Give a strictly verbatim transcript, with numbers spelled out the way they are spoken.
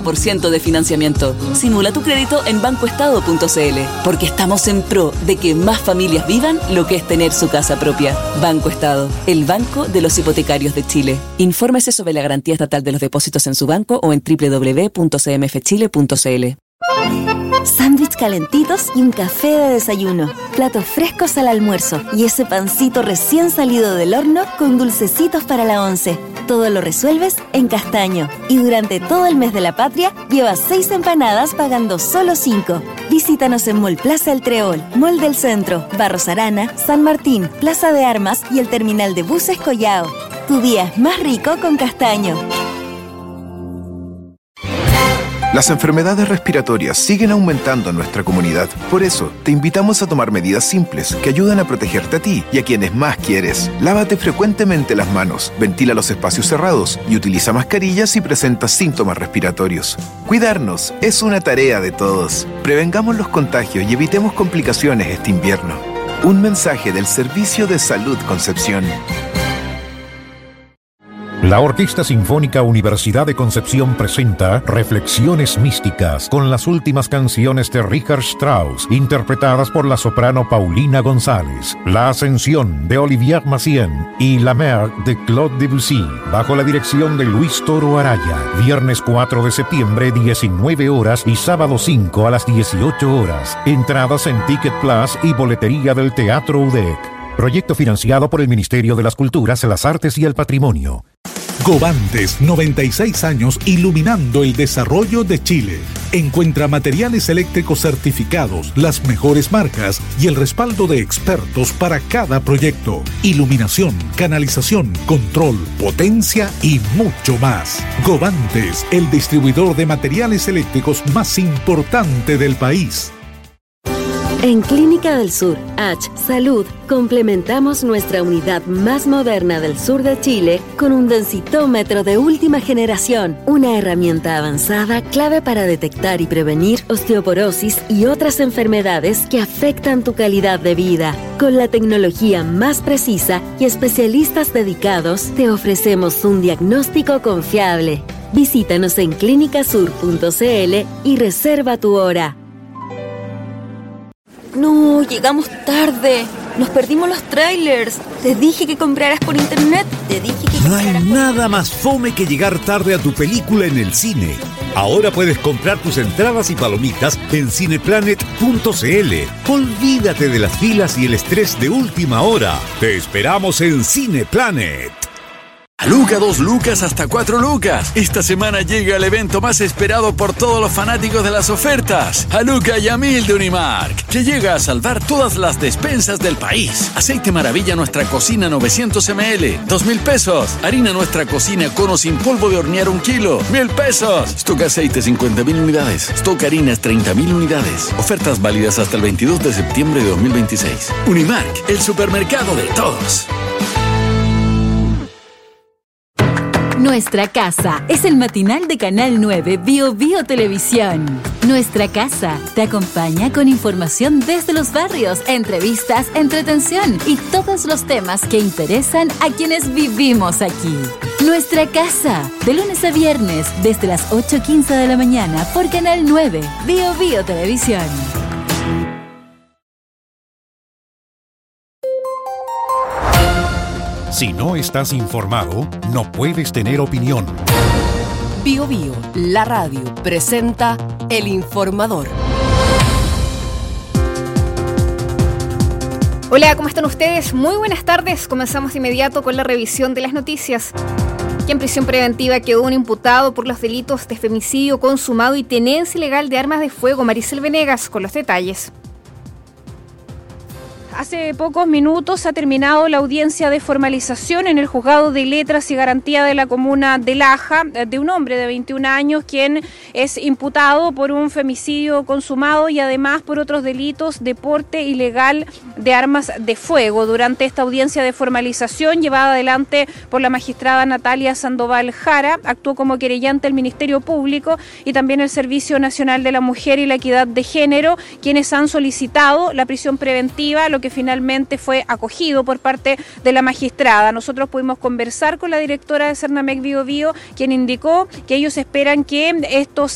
por ciento de financiamiento. Simula tu crédito en banco estado punto c l, porque estamos en pro de que más familias vivan lo que es tener su casa propia. Banco Estado, el banco de los hipotecarios de Chile. Infórmese sobre la garantía estatal de los depósitos en su banco o en doble u doble u doble u punto c m f chile punto c l. Sándwich calentitos y un café de desayuno, platos frescos al almuerzo y ese pancito recién salido del horno con dulcecitos para la once. Todo lo resuelves en Castaño. Y durante todo el mes de la patria, llevas seis empanadas pagando solo cinco. Visítanos en Mall Plaza El Treol, Mall del Centro, Barros Arana, San Martín, Plaza de Armas y el terminal de buses Collao. Tu día es más rico con Castaño. Las enfermedades respiratorias siguen aumentando en nuestra comunidad. Por eso, te invitamos a tomar medidas simples que ayudan a protegerte a ti y a quienes más quieres. Lávate frecuentemente las manos, ventila los espacios cerrados y utiliza mascarillas si presentas síntomas respiratorios. Cuidarnos es una tarea de todos. Prevengamos los contagios y evitemos complicaciones este invierno. Un mensaje del Servicio de Salud Concepción. La Orquesta Sinfónica Universidad de Concepción presenta Reflexiones Místicas con las últimas canciones de Richard Strauss, interpretadas por la soprano Paulina González, La Ascensión de Olivier Massien y La Mer de Claude Debussy, bajo la dirección de Luis Toro Araya. Viernes cuatro de septiembre, diecinueve horas y sábado cinco a las dieciocho horas. Entradas en Ticket Plus y boletería del Teatro U D E C. Proyecto financiado por el Ministerio de las Culturas, las Artes y el Patrimonio. Govantes, noventa y seis años iluminando el desarrollo de Chile. Encuentra materiales eléctricos certificados, las mejores marcas y el respaldo de expertos para cada proyecto. Iluminación, canalización, control, potencia y mucho más. Govantes, el distribuidor de materiales eléctricos más importante del país. En Clínica del Sur, H Salud, complementamos nuestra unidad más moderna del sur de Chile con un densitómetro de última generación, una herramienta avanzada clave para detectar y prevenir osteoporosis y otras enfermedades que afectan tu calidad de vida. Con la tecnología más precisa y especialistas dedicados, te ofrecemos un diagnóstico confiable. Visítanos en clínica sur punto c l y reserva tu hora. No, llegamos tarde. Nos perdimos los trailers. Te dije que compraras por internet. Te dije que No hay nada más fome que llegar tarde a tu película en el cine. Ahora puedes comprar tus entradas y palomitas en cineplanet punto c l. Olvídate de las filas y el estrés de última hora. Te esperamos en Cineplanet. A Luca, dos lucas hasta cuatro lucas. Esta semana llega el evento más esperado por todos los fanáticos de las ofertas. A Luca y a mil de Unimark, que llega a salvar todas las despensas del país. Aceite Maravilla Nuestra Cocina novecientos mililitros, dos mil pesos. Harina Nuestra Cocina Cono sin polvo de hornear un kilo, mil pesos. Stock Aceite cincuenta mil unidades. Stock Harinas treinta mil unidades. Ofertas válidas hasta el veintidós de septiembre de dos mil veintiséis. Unimark, el supermercado de todos. Nuestra Casa es el matinal de Canal nueve Bio Bio Televisión. Nuestra Casa te acompaña con información desde los barrios, entrevistas, entretención y todos los temas que interesan a quienes vivimos aquí. Nuestra Casa, de lunes a viernes, desde las ocho quince de la mañana por Canal nueve Bio Bio Televisión. Si no estás informado, no puedes tener opinión. Bio Bio, la radio, presenta El Informador. Hola, ¿cómo están ustedes? Muy buenas tardes. Comenzamos de inmediato con la revisión de las noticias. Y en prisión preventiva quedó un imputado por los delitos de femicidio consumado y tenencia ilegal de armas de fuego. Maricel Venegas con los detalles. Hace pocos minutos ha terminado la audiencia de formalización en el Juzgado de Letras y Garantía de la Comuna de Laja de un hombre de veintiún años quien es imputado por un femicidio consumado y además por otros delitos de porte ilegal de armas de fuego. Durante esta audiencia de formalización llevada adelante por la magistrada Natalia Sandoval Jara, actuó como querellante el Ministerio Público y también el Servicio Nacional de la Mujer y la Equidad de Género, quienes han solicitado la prisión preventiva, lo que que finalmente fue acogido por parte de la magistrada. Nosotros pudimos conversar con la directora de Cernamec Bio Bio, quien indicó que ellos esperan que estos